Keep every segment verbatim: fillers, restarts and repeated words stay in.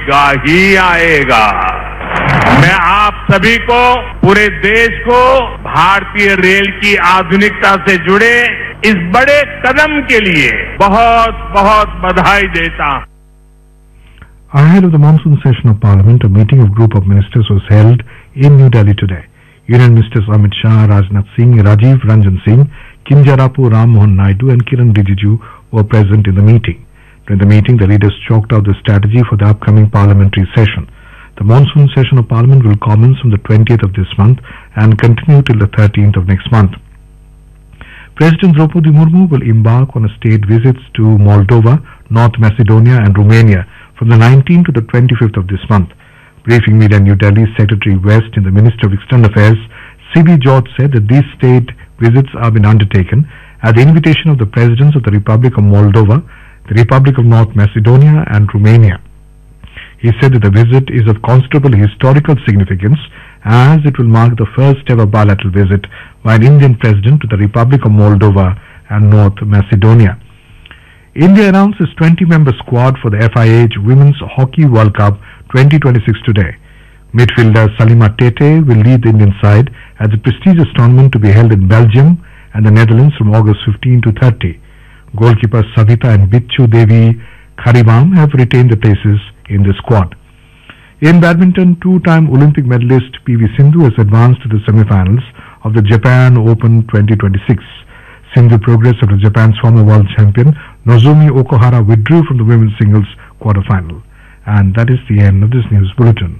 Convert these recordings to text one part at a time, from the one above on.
ही आएगा। मैं आप सभी को, पूरे देश को भारतीय रेल की आधुनिकता से जुड़े इस बड़े कदम के लिए बहुत बहुत बधाई देता हूं। Ahead of the monsoon session of Parliament, a meeting of group of ministers was held in New Delhi today. Union Ministers Amit Shah, Rajnath Singh, Rajiv Ranjan Singh, Kinjarapu Ram Mohan Naidu and Kiran Rijiju were present in the meeting. During the meeting, the leaders chalked out the strategy for the upcoming parliamentary session. The monsoon session of Parliament will commence on the twentieth of this month and continue till the thirteenth of next month. President Draupadi Murmu will embark on a state visits to Moldova, North Macedonia and Romania from the nineteenth to the twenty-fifth of this month. Briefing media in New Delhi, Secretary West and the Minister of External Affairs, C B George, said that these state visits have been undertaken at the invitation of the Presidents of the Republic of Moldova, the Republic of North Macedonia and Romania. He said that the visit is of considerable historical significance as it will mark the first ever bilateral visit by an Indian President to the Republic of Moldova and North Macedonia. India announced its twenty member squad for the F I H Women's Hockey World Cup twenty twenty-six today. Midfielder Salima Tete will lead the Indian side at the prestigious tournament to be held in Belgium and the Netherlands from August fifteenth to thirtieth. Goalkeepers Savita and Bichu Devi Kharibam have retained their places in the squad. In badminton, two-time Olympic medalist P V Sindhu has advanced to the semi-finals of the Japan Open twenty twenty-six. Sindhu progressed after Japan's former world champion Nozomi Okuhara withdrew from the women's singles quarter-final. And that is the end of this news bulletin.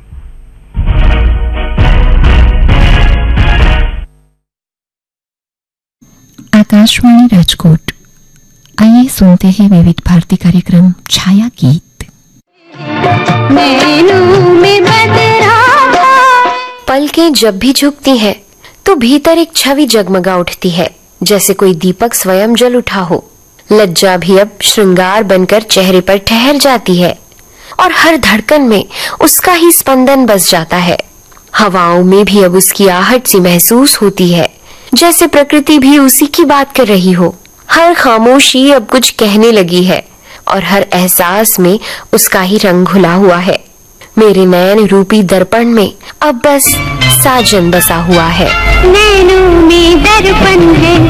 Akashvani Rajkot. आइए सुनते हैं विविध भारती कार्यक्रम छाया गीत। पलकें जब भी झुकती हैं तो भीतर एक छवि जगमगा उठती है, जैसे कोई दीपक स्वयं जल उठा हो। लज्जा भी अब श्रृंगार बनकर चेहरे पर ठहर जाती है और हर धड़कन में उसका ही स्पंदन बस जाता है। हवाओं में भी अब उसकी आहट सी महसूस होती है, जैसे प्रकृति भी उसी की बात कर रही हो। हर खामोशी अब कुछ कहने लगी है और हर एहसास में उसका ही रंग घुला हुआ है। मेरे नयन रूपी दर्पण में अब बस साजन बसा हुआ है। नैनों में दर्पण है।